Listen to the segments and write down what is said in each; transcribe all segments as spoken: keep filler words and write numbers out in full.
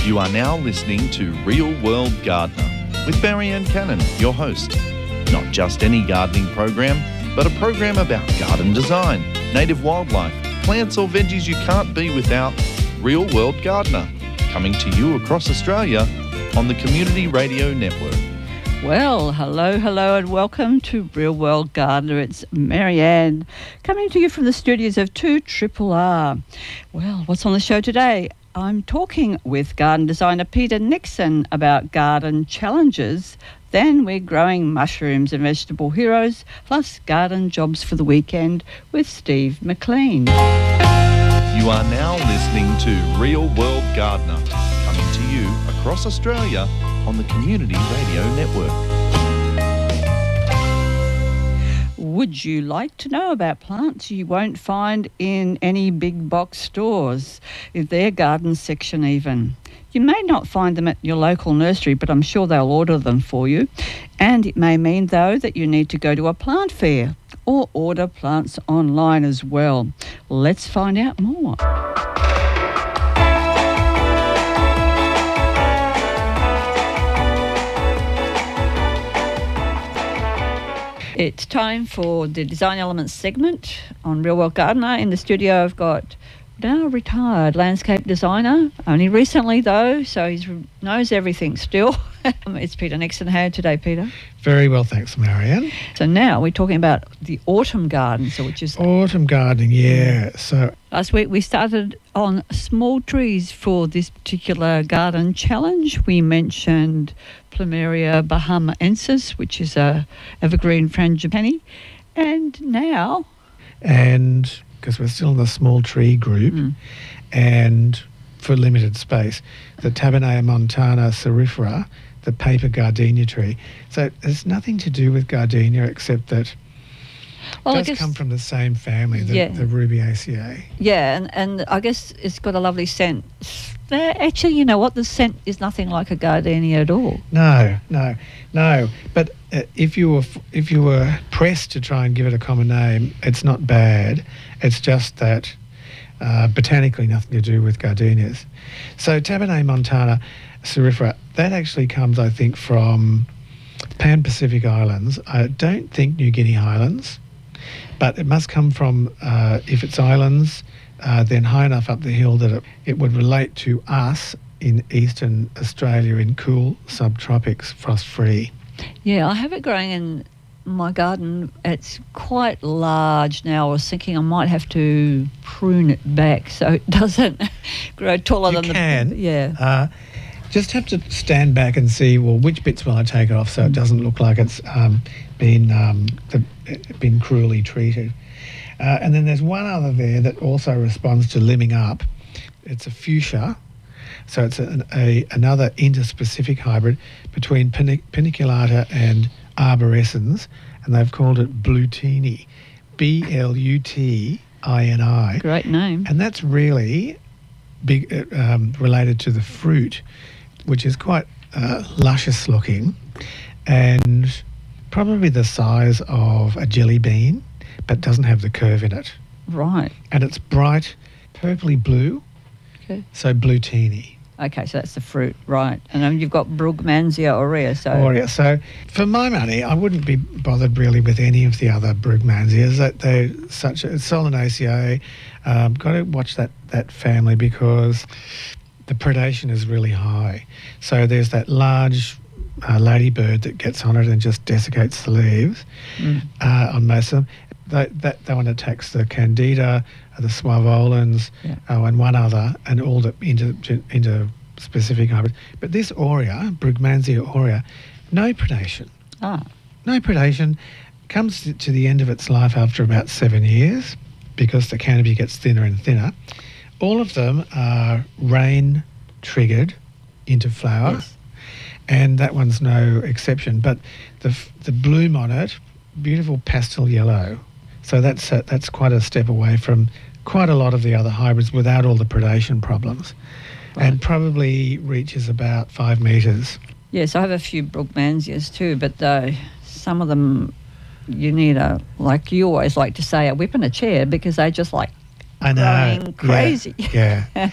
You are now listening to Real World Gardener with Marianne Cannon, your host. Not just any gardening program, but a program about garden design, native wildlife, plants or veggies you can't be without. Real World Gardener, coming to you across Australia on the Community Radio Network. Well, hello, hello, and welcome to Real World Gardener. It's Marianne coming to you from the studios of two R R R. Well, what's on the show today? I'm talking with garden designer Peter Nixon about garden challenges. Then we're growing mushrooms and vegetable heroes, plus garden jobs for the weekend with Steve McLean. You are now listening to Real World Gardener, coming to you across Australia on the Community Radio Network. Would you like to know about plants you won't find in any big box stores, in their garden section even? You may not find them at your local nursery, but I'm sure they'll order them for you. And it may mean, though, that you need to go to a plant fair or order plants online as well. Let's find out more. It's time for the Design Elements segment on Real World Gardener. In the studio, I've got now retired landscape designer, only recently though, so he knows everything still. It's Peter Nixon. How are you today, Peter? Very well, thanks, Marianne. So now we're talking about the autumn garden, so which is autumn gardening, yeah. So last week we started on small trees for this particular garden challenge. We mentioned Plumeria bahamaensis, which is a evergreen frangipani, and now and because we're still in the small tree group, mm. and for limited space, the Tabernea montana cerifera, the paper gardenia tree. So it's nothing to do with gardenia except that well, it I does guess, come from the same family, the, yeah. the Rubiaceae. Yeah, and, and I guess it's got a lovely scent. Actually, you know what? The scent is nothing like a gardenia at all. No, no, no. But uh, if you were if you were pressed to try and give it a common name, it's not bad. It's just that uh, botanically nothing to do with gardenias. So Tabernea montana cerifera, that actually comes, I think, from Pan-Pacific Islands. I don't think New Guinea Islands, but it must come from, uh, if it's islands, uh, then high enough up the hill that it, it would relate to us in eastern Australia in cool subtropics, frost-free. Yeah, I have it growing in my garden. It's quite large now. I was thinking I might have to prune it back so it doesn't grow taller you than can, the... Yeah. Uh, just have to stand back and see, well, which bits will I take off so it doesn't look like it's um, been um, the, been cruelly treated. Uh, and then there's one other there that also responds to limbing up. It's a fuchsia. So it's a, a, another interspecific hybrid between panic, paniculata and arborescens, and they've called it Blutini, B L U T I N I. Great name. And that's really big, uh, um, related to the fruit, which is quite uh, luscious looking and probably the size of a jelly bean, but doesn't have the curve in it. Right. And it's bright purpley blue, okay. So Blutini. Okay, so that's the fruit, right. And then you've got Brugmansia aurea. So. Aurea. So for my money, I wouldn't be bothered really with any of the other Brugmansias. That they're such a Solanaceae. Um, got to watch that, that family because the predation is really high. So there's that large uh, ladybird that gets on it and just desiccates the leaves mm. uh, on most of them. That, that, that one attacks the Candida, the Suavolans, yeah. uh, and one other, and all the into, into specific hybrids. But this aurea, Brugmansia aurea, no predation. Ah. No predation. Comes to the end of its life after about seven years because the canopy gets thinner and thinner. All of them are rain triggered into flower, yes. And that one's no exception. But the the bloom on it, beautiful pastel yellow. So that's a, that's quite a step away from quite a lot of the other hybrids without all the predation problems, right. And probably reaches about five metres. Yes, I have a few Brugmansias too, but uh, some of them you need a, like you always like to say, a whip and a chair because they just like I know. growing crazy. Yeah. yeah.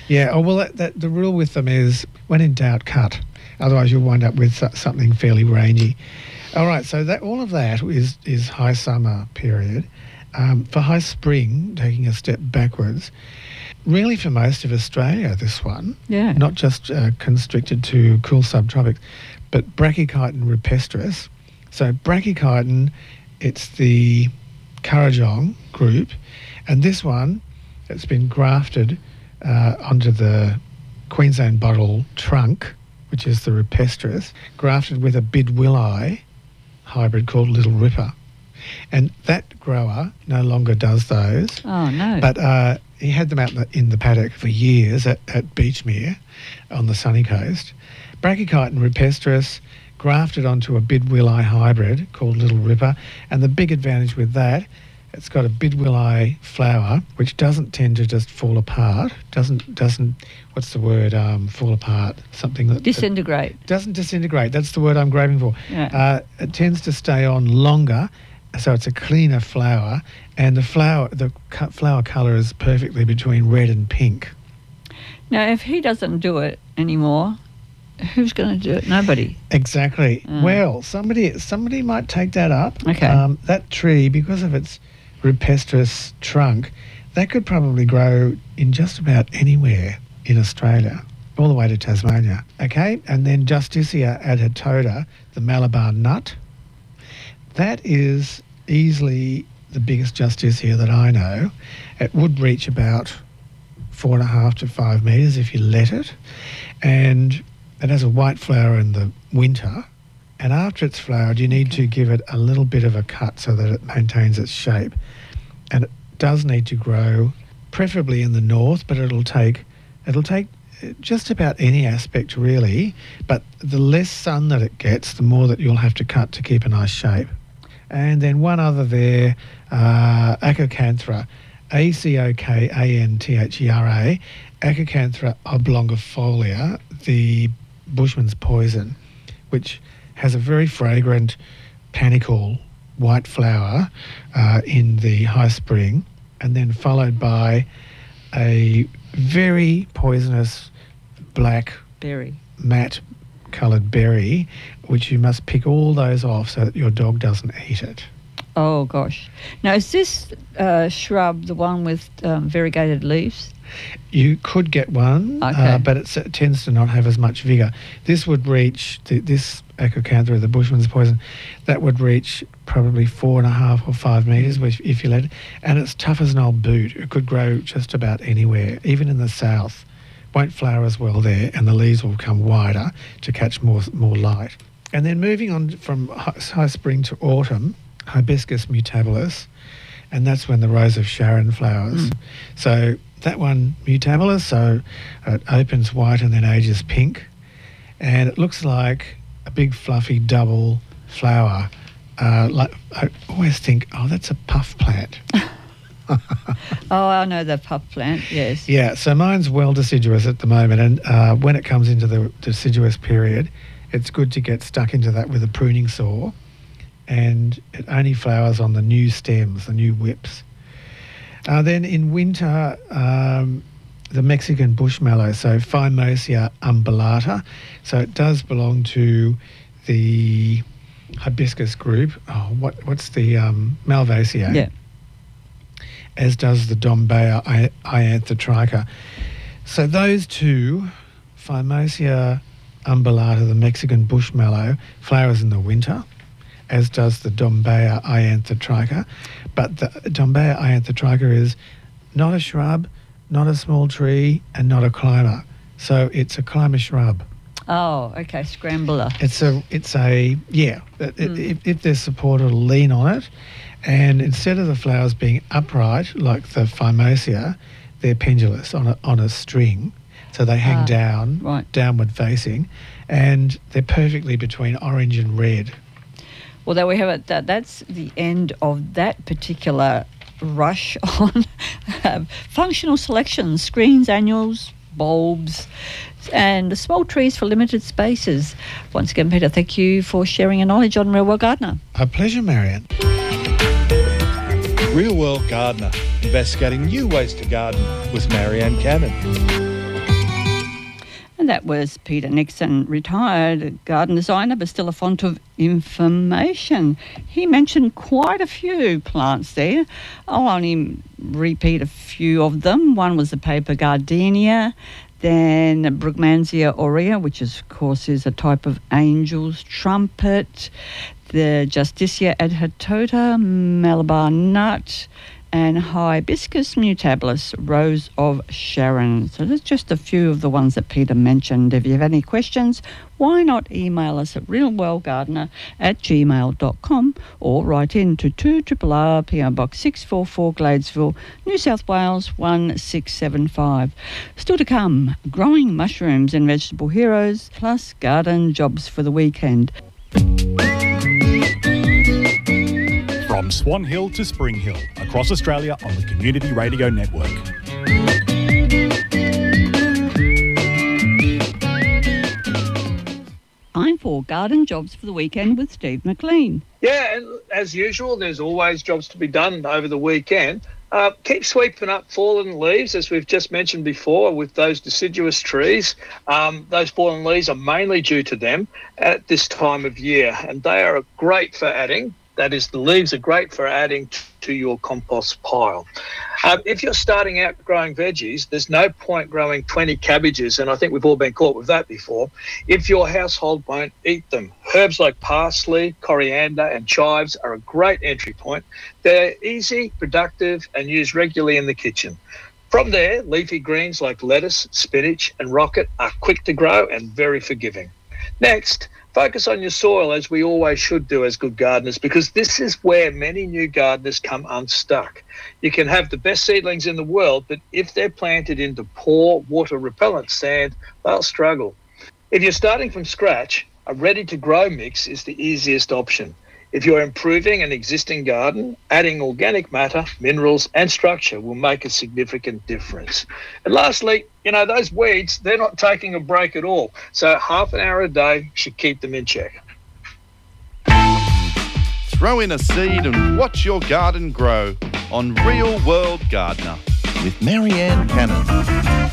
Yeah, oh, well, that, that, the rule with them is when in doubt, cut. Otherwise, you'll wind up with so- something fairly rangy. All right, so that all of that is, is high summer period. Um, for high spring, taking a step backwards, really for most of Australia, this one, Yeah. not just uh, constricted to cool subtropics, but Brachychiton rupestris. So Brachychiton, it's the Currajong group, and this one, it's been grafted uh, onto the Queensland bottle trunk, which is the rupestris, grafted with a bidwilli hybrid called Little Ripper. And that grower no longer does those. Oh, no. But uh, he had them out in the, in the paddock for years at, at Beachmere on the sunny coast. Brachychiton rupestris grafted onto a bidwilli hybrid called Little Ripper. And the big advantage with that, it's got a bidwilli flower, which doesn't tend to just fall apart. Doesn't, doesn't what's the word, um, fall apart? Something that... Disintegrate. It doesn't disintegrate. That's the word I'm graving for. Yeah. Uh, it tends to stay on longer, so it's a cleaner flower, and the flower the cu- flower colour is perfectly between red and pink. Now, if he doesn't do it anymore, who's going to do it? Nobody. Exactly. Mm. Well, somebody somebody might take that up. Okay. Um, that tree, because of its rupestris trunk, that could probably grow in just about anywhere in Australia, all the way to Tasmania. Okay, and then Justicia adhetoda, the Malabar nut. That is easily the biggest Justicia that I know. It would reach about four and a half to five metres if you let it. And it has a white flower in the winter. And after it's flowered, you need to give it a little bit of a cut so that it maintains its shape. And it does need to grow, preferably in the north, but it'll take it'll take just about any aspect really. But the less sun that it gets, the more that you'll have to cut to keep a nice shape. And then one other there, uh, Acocanthera, A C O K A N T H E R A, Acocanthera oblongifolia, the bushman's poison, which has a very fragrant panicle white flower uh, in the high spring, and then followed by a very poisonous black Berry. matte coloured berry, which you must pick all those off so that your dog doesn't eat it. Oh, gosh. Now, is this uh, shrub the one with um, variegated leaves? You could get one, Okay. uh, but it's, it tends to not have as much vigour. This would reach, the, this Acocanthera, the bushman's poison, that would reach probably four and a half or five metres which, if you let it. And it's tough as an old boot. It could grow just about anywhere, even in the south. Won't flower as well there, and the leaves will become wider to catch more more light. And then moving on from high, high spring to autumn, Hibiscus mutabilis, and that's when the Rose of Sharon flowers. Mm. So that one, mutabilis, so it opens white and then ages pink, and it looks like a big fluffy double flower. Uh, like I always think, oh, that's a puff plant. Oh, I know the puff plant, yes. Yeah, so mine's well deciduous at the moment, and uh, when it comes into the deciduous period, it's good to get stuck into that with a pruning saw, and it only flowers on the new stems, the new whips. Uh, then in winter, um, the Mexican bush mallow, so Phimosia umbellata, so it does belong to the hibiscus group. Oh, what what's the um, Malvaceae? Yeah. As does the Dombea I- Ianthotricha. So those two, Phimosia umbellata, the Mexican bush mallow, flowers in the winter, as does the Dombea Ianthotricha. But the Dombea Ianthotricha is not a shrub, not a small tree, and not a climber. So it's a climber shrub. Oh, okay, scrambler. It's a, it's a yeah, it, Mm. if, if there's support, it'll lean on it. And instead of the flowers being upright, like the Phimosia, they're pendulous on a, on a string. So they hang Ah, down, right. downward facing, and they're perfectly between orange and red. Well, there we have it. That, that's the end of that particular rush on uh, functional selections, screens, annuals, bulbs, and small trees for limited spaces. Once again, Peter, thank you for sharing your knowledge on Real World Gardener. A pleasure, Marianne. Real World Gardener, investigating new ways to garden with Marianne Cannon. And that was Peter Nixon, retired garden designer, but still a font of information. He mentioned quite a few plants there. I'll only repeat a few of them. One was the paper gardenia, then Brugmansia aurea, which is, of course is a type of angel's trumpet, the Justicia adhotota, Malabar nut, and Hibiscus mutabilis, Rose of Sharon. So there's just a few of the ones that Peter mentioned. If you have any questions, why not email us at realworldgardener at gmail dot com or write in to two R R R, P O Box six four four, Gladesville, New South Wales one six seven five. Still to come, growing mushrooms and vegetable heroes, plus garden jobs for the weekend. From Swan Hill to Spring Hill, across Australia on the Community Radio Network. Time for garden jobs for the weekend with Steve McLean. Yeah, and as usual, there's always jobs to be done over the weekend. Uh, keep sweeping up fallen leaves, as we've just mentioned before, with those deciduous trees. Um, those fallen leaves are mainly due to them at this time of year, and they are great for adding. That is, the leaves are great for adding t- to your compost pile. Um, if you're starting out growing veggies, there's no point growing twenty cabbages, and I think we've all been caught with that before, if your household won't eat them. Herbs like parsley, coriander, and chives are a great entry point. They're easy, productive, and used regularly in the kitchen. From there, leafy greens like lettuce, spinach, and rocket are quick to grow and very forgiving. Next, focus on your soil, as we always should do as good gardeners, because this is where many new gardeners come unstuck. You can have the best seedlings in the world, but if they're planted into poor water-repellent sand, they'll struggle. If you're starting from scratch, a ready-to-grow mix is the easiest option. If you're improving an existing garden, adding organic matter, minerals, and structure will make a significant difference. And lastly, you know, those weeds, they're not taking a break at all. So half an hour a day should keep them in check. Throw in a seed and watch your garden grow on Real World Gardener with Marianne Cannon.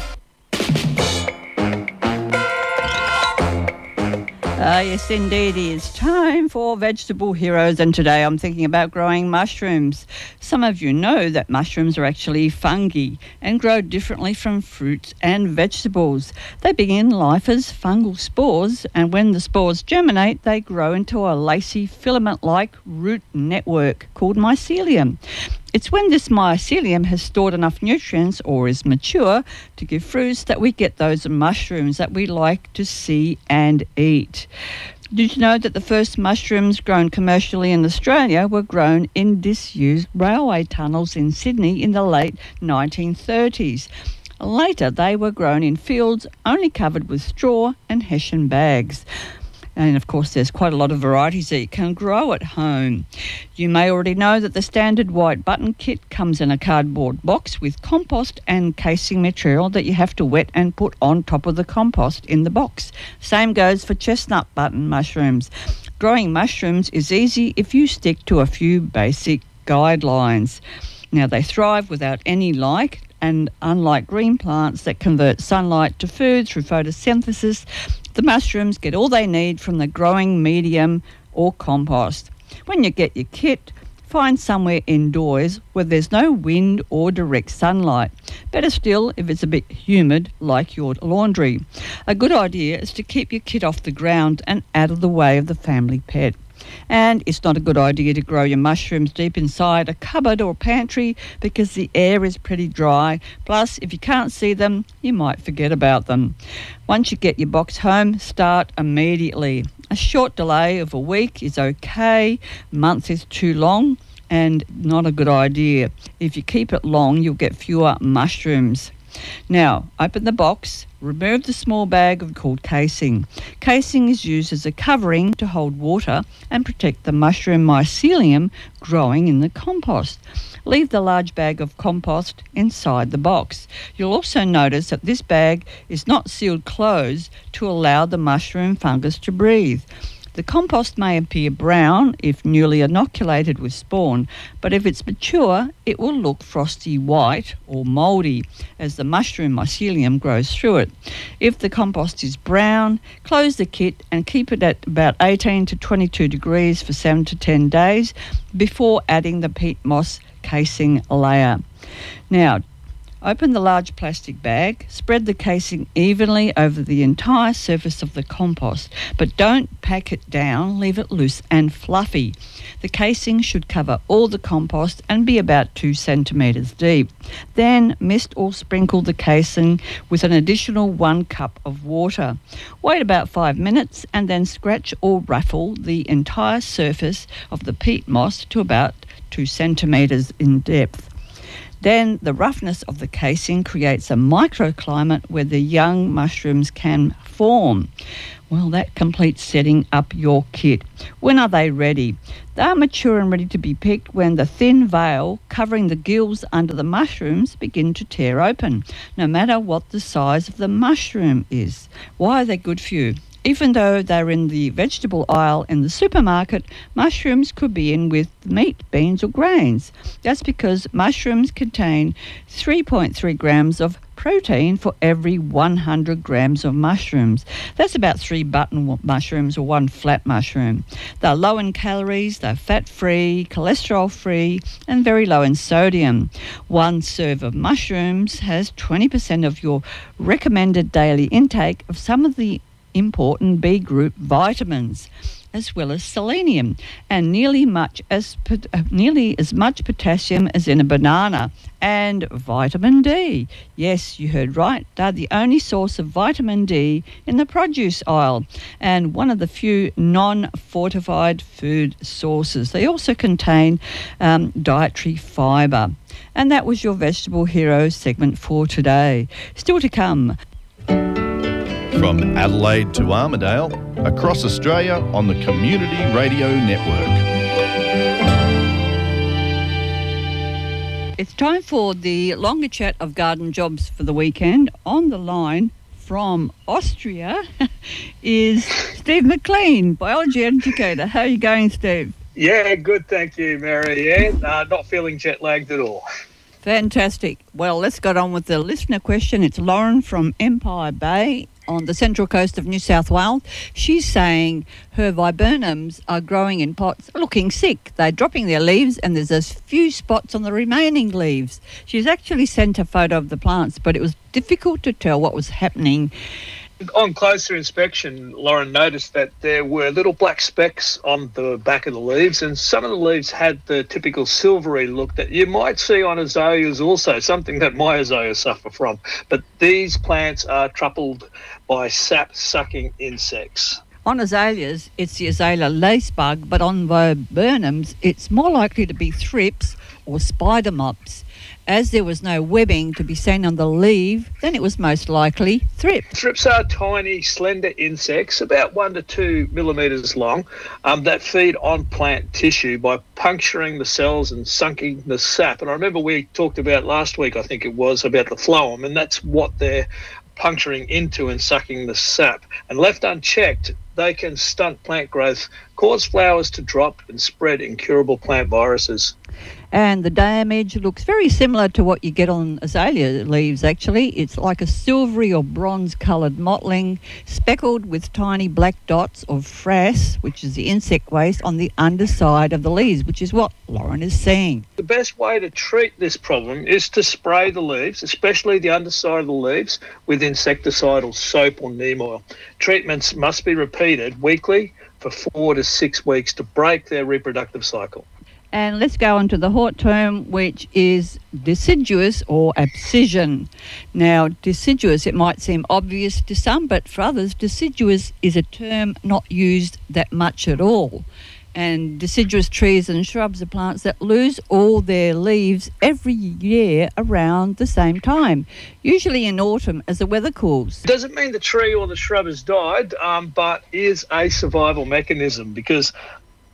Ah, yes, indeed, it is time for Vegetable Heroes, and today I'm thinking about growing mushrooms. Some of you know that mushrooms are actually fungi and grow differently from fruits and vegetables. They begin life as fungal spores, and when the spores germinate, they grow into a lacy filament-like root network called mycelium. It's when this mycelium has stored enough nutrients or is mature to give fruits that we get those mushrooms that we like to see and eat. Did you know that the first mushrooms grown commercially in Australia were grown in disused railway tunnels in Sydney in the late nineteen thirties? Later, they were grown in fields only covered with straw and hessian bags. And of course, there's quite a lot of varieties that you can grow at home. You may already know that the standard white button kit comes in a cardboard box with compost and casing material that you have to wet and put on top of the compost in the box. Same goes for chestnut button mushrooms. Growing mushrooms is easy if you stick to a few basic guidelines. Now, they thrive without any light, and unlike green plants that convert sunlight to food through photosynthesis, the mushrooms get all they need from the growing medium or compost. When you get your kit, find somewhere indoors where there's no wind or direct sunlight. Better still if it's a bit humid, like your laundry. A good idea is to keep your kit off the ground and out of the way of the family pet. And it's not a good idea to grow your mushrooms deep inside a cupboard or pantry because the air is pretty dry. Plus, if you can't see them, you might forget about them. Once you get your box home, start immediately. A short delay of a week is okay. A month is too long and not a good idea. If you keep it long, you'll get fewer mushrooms. Now, open the box, remove the small bag of called casing. Casing is used as a covering to hold water and protect the mushroom mycelium growing in the compost. Leave the large bag of compost inside the box. You'll also notice that this bag is not sealed closed to allow the mushroom fungus to breathe. The compost may appear brown if newly inoculated with spawn, but if it's mature, it will look frosty white or mouldy as the mushroom mycelium grows through it. If the compost is brown, close the kit and keep it at about eighteen to twenty-two degrees for seven to ten days before adding the peat moss casing layer. Now, open the large plastic bag, spread the casing evenly over the entire surface of the compost, but don't pack it down, leave it loose and fluffy. The casing should cover all the compost and be about two centimetres deep. Then mist or sprinkle the casing with an additional one cup of water. Wait about five minutes and then scratch or ruffle the entire surface of the peat moss to about two centimetres in depth. Then the roughness of the casing creates a microclimate where the young mushrooms can form. Well, that completes setting up your kit. When are they ready? They are mature and ready to be picked when the thin veil covering the gills under the mushrooms begin to tear open, no matter what the size of the mushroom is. Why are they good for you? Even though they're in the vegetable aisle in the supermarket, mushrooms could be in with meat, beans or grains. That's because mushrooms contain three point three grams of protein for every one hundred grams of mushrooms. That's about three button mushrooms or one flat mushroom. They're low in calories, they're fat-free, cholesterol-free and very low in sodium. One serve of mushrooms has twenty percent of your recommended daily intake of some of the important B group vitamins, as well as selenium, and nearly much as uh, nearly as much potassium as in a banana, and vitamin D. Yes, you heard right. They're the only source of vitamin D in the produce aisle, and one of the few non-fortified food sources. They also contain um, dietary fibre. And that was your Vegetable Hero segment for today. Still to come. From Adelaide to Armidale, across Australia on the Community Radio Network. It's time for the longer chat of garden jobs for the weekend. On the line from Austria is Steve McLean, biology educator. How are you going, Steve? Yeah, good, thank you, Marianne. Uh, not feeling jet lagged at all. Fantastic. Well, let's get on with the listener question. It's Lauren from Empire Bay on the central coast of New South Wales. She's saying her viburnums are growing in pots, looking sick. They're dropping their leaves and there's a few spots on the remaining leaves. She's actually sent a photo of the plants, but it was difficult to tell what was happening. On closer inspection, Lauren noticed that there were little black specks on the back of the leaves, and some of the leaves had the typical silvery look that you might see on azaleas also, something that my azaleas suffer from. But these plants are troubled by sap-sucking insects. On azaleas, it's the azalea lace bug, but on viburnums, it's more likely to be thrips or spider moths. As there was no webbing to be seen on the leaf, then it was most likely thrip. Thrips are tiny, slender insects, about one to two millimetres long, um, that feed on plant tissue by puncturing the cells and sucking the sap. And I remember we talked about last week, I think it was, about the phloem, and that's what they're puncturing into and sucking the sap. And left unchecked, they can stunt plant growth, cause flowers to drop and spread incurable plant viruses. And the damage looks very similar to what you get on azalea leaves, actually. It's like a silvery or bronze-coloured mottling, speckled with tiny black dots of frass, which is the insect waste, on the underside of the leaves, which is what Lauren is seeing. The best way to treat this problem is to spray the leaves, especially the underside of the leaves, with insecticidal soap or neem oil. Treatments must be repeated weekly for four to six weeks to break their reproductive cycle. And let's go on to the hot term, which is deciduous or abscission. Now, deciduous, it might seem obvious to some, but for others, deciduous is a term not used that much at all. And deciduous trees and shrubs are plants that lose all their leaves every year around the same time, usually in autumn as the weather cools. It doesn't mean the tree or the shrub has died, um, but is a survival mechanism, because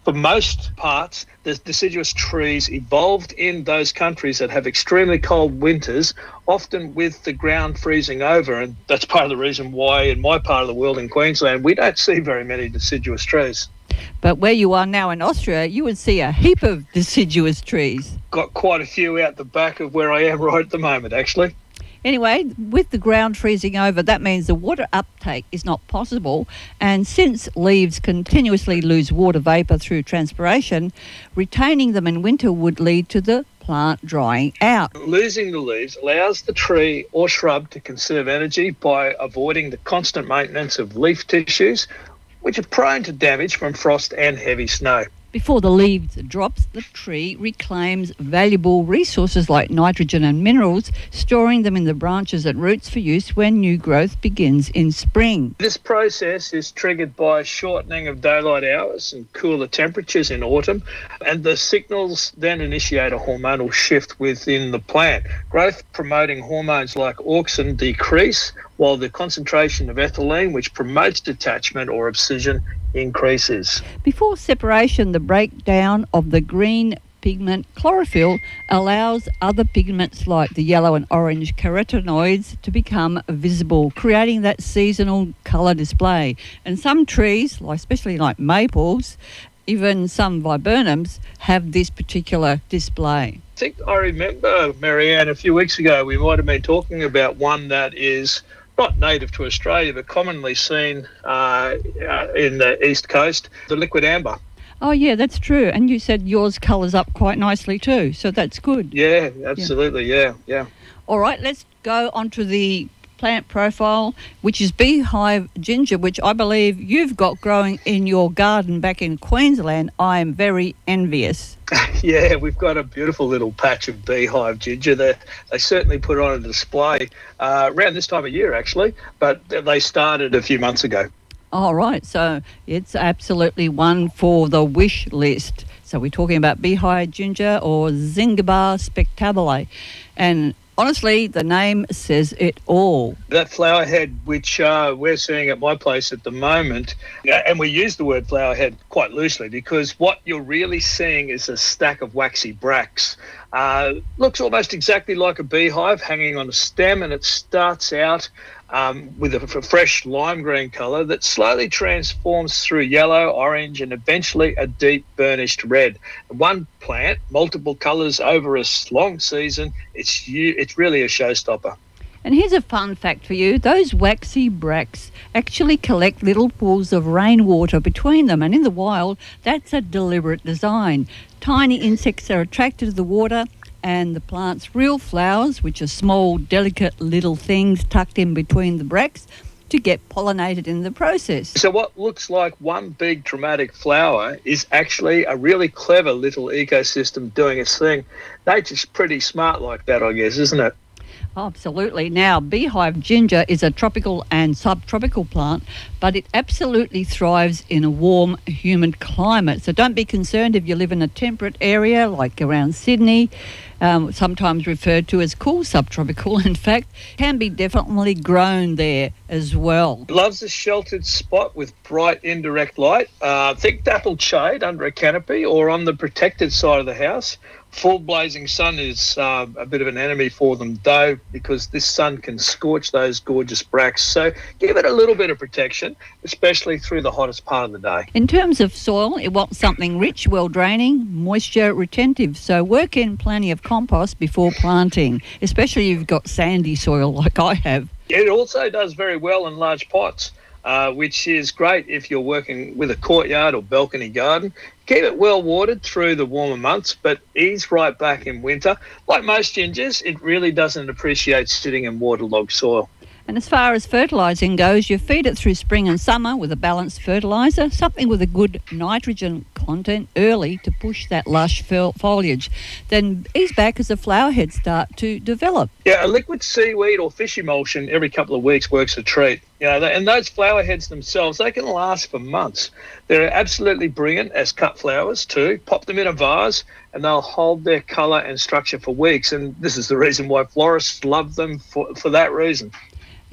For most parts, the deciduous trees evolved in those countries that have extremely cold winters, often with the ground freezing over. And that's part of the reason why in my part of the world in Queensland, we don't see very many deciduous trees. But where you are now in Austria, you would see a heap of deciduous trees. Got quite a few out the back of where I am right at the moment, actually. Anyway, with the ground freezing over, that means the water uptake is not possible. And since leaves continuously lose water vapour through transpiration, retaining them in winter would lead to the plant drying out. Losing the leaves allows the tree or shrub to conserve energy by avoiding the constant maintenance of leaf tissues, which are prone to damage from frost and heavy snow. Before the leaves drops, the tree reclaims valuable resources like nitrogen and minerals, storing them in the branches and roots for use when new growth begins in spring. This process is triggered by shortening of daylight hours and cooler temperatures in autumn, and the signals then initiate a hormonal shift within the plant. Growth-promoting hormones like auxin decrease, while the concentration of ethylene, which promotes detachment or abscission, increases. Before separation, the breakdown of the green pigment chlorophyll allows other pigments like the yellow and orange carotenoids to become visible, creating that seasonal colour display. And some trees, like especially like maples, even some viburnums, have this particular display. I think I remember, Marianne, a few weeks ago we might have been talking about one that is not native to Australia, but commonly seen uh, uh, in the East Coast, the liquid amber. Oh, yeah, that's true. And you said yours colours up quite nicely too, so that's good. Yeah, absolutely, yeah, yeah. All right, let's go on to the plant profile, which is beehive ginger, which I believe you've got growing in your garden back in Queensland. I am very envious. Yeah, we've got a beautiful little patch of beehive ginger that they certainly put on a display uh, around this time of year, actually, but they started a few months ago. All right, so it's absolutely one for the wish list. So we're talking about beehive ginger or Zingiber spectabile. And honestly, the name says it all. That flower head, which uh, we're seeing at my place at the moment, and we use the word flower head quite loosely because what you're really seeing is a stack of waxy bracts. Uh, looks almost exactly like a beehive hanging on a stem, and it starts out um, with a, a fresh lime green colour that slowly transforms through yellow, orange, and eventually a deep burnished red. One plant, multiple colours over a long season, it's it's really a showstopper. And here's a fun fact for you. Those waxy bracts actually collect little pools of rainwater between them. And in the wild, that's a deliberate design. Tiny insects are attracted to the water, and the plant's real flowers, which are small, delicate little things tucked in between the bracts, to get pollinated in the process. So what looks like one big dramatic flower is actually a really clever little ecosystem doing its thing. Nature's pretty smart like that, I guess, isn't it? Absolutely. Now, beehive ginger is a tropical and subtropical plant, but it absolutely thrives in a warm, humid climate. So don't be concerned if you live in a temperate area like around Sydney, um, sometimes referred to as cool subtropical. In fact, can be definitely grown there as well. Loves a sheltered spot with bright indirect light. Uh, think dappled shade under a canopy or on the protected side of the house. Full blazing sun is uh, a bit of an enemy for them, though, because this sun can scorch those gorgeous bracts. So give it a little bit of protection, especially through the hottest part of the day. In terms of soil, it wants something rich, well draining, moisture retentive. So work in plenty of compost before planting, especially if you've got sandy soil like I have. It also does very well in large pots. Uh, which is great if you're working with a courtyard or balcony garden. Keep it well watered through the warmer months, but ease right back in winter. Like most gingers, it really doesn't appreciate sitting in waterlogged soil. And as far as fertilising goes, you feed it through spring and summer with a balanced fertiliser, something with a good nitrogen content early to push that lush foliage. Then ease back as the flower heads start to develop. Yeah, a liquid seaweed or fish emulsion every couple of weeks works a treat. You know, and those flower heads themselves, they can last for months. They're absolutely brilliant as cut flowers too. Pop them in a vase and they'll hold their colour and structure for weeks. And this is the reason why florists love them for, for that reason.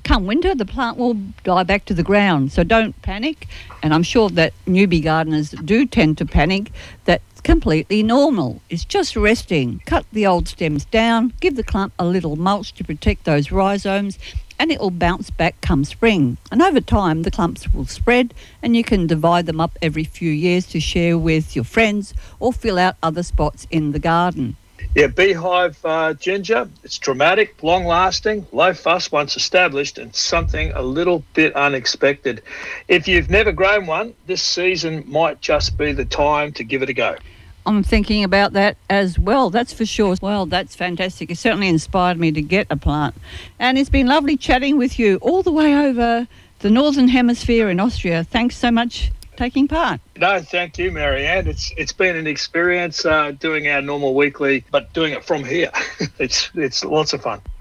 come winter, the plant will die back to the ground. So don't panic. And I'm sure that newbie gardeners do tend to panic. That's completely normal. It's just resting. Cut the old stems down, give the clump a little mulch to protect those rhizomes, and it will bounce back come spring. And over time, the clumps will spread, and you can divide them up every few years to share with your friends or fill out other spots in the garden. Yeah, beehive uh, ginger, it's dramatic, long-lasting, low fuss once established, and something a little bit unexpected. If you've never grown one, this season might just be the time to give it a go. I'm thinking about that as well, that's for sure. Well, that's fantastic. It certainly inspired me to get a plant. And it's been lovely chatting with you all the way over the Northern Hemisphere in Austria. Thanks so much for taking part. No, thank you, Marianne. It's it's been an experience uh, doing our normal weekly, but doing it from here. it's it's lots of fun.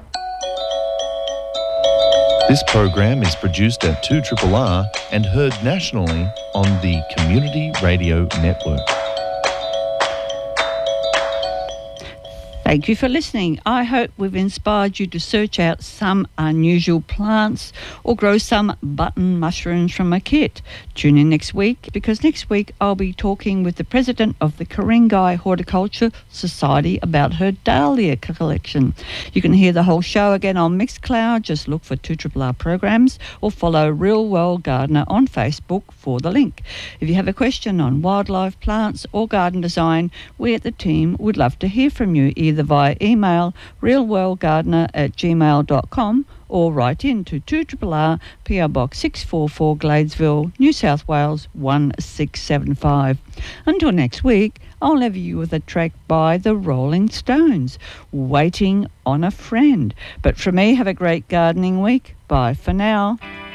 This program is produced at two R R R and heard nationally on the Community Radio Network. Thank you for listening. I hope we've inspired you to search out some unusual plants or grow some button mushrooms from a kit. Tune in next week, because next week I'll be talking with the president of the Ku-ring-gai Horticulture Society about her dahlia collection. You can hear the whole show again on Mixcloud. Just look for two R R R programs or follow Real World Gardener on Facebook for the link. If you have a question on wildlife, plants or garden design, we at the team would love to hear from you, either via email realworldgardener at gmail dot com or write in to two R R R, P O Box six four four, Gladesville, New South Wales one six seven five. Until next week, I'll leave you with a track by the Rolling Stones, Waiting on a Friend. But for me, have a great gardening week. Bye for now.